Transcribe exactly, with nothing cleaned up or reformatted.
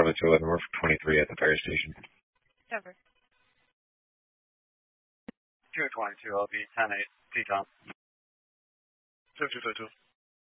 Bravo two eleven, we're twenty-three at the fire station. Cover. two twenty-two, I'll be ten eight, T-Tom. two two two two.